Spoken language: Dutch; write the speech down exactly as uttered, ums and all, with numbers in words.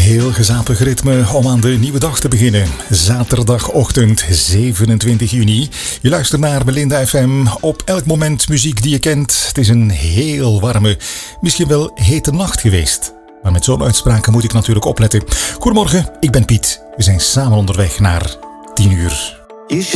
heel gezapig ritme om aan de nieuwe dag te beginnen. Zaterdagochtend zevenentwintig juni. Je luistert naar Melinda F M. Op elk moment muziek die je kent. Het is een heel warme, misschien wel hete nacht geweest. Maar met zo'n uitspraken moet ik natuurlijk opletten. Goedemorgen, ik ben Piet. We zijn samen onderweg naar tien uur.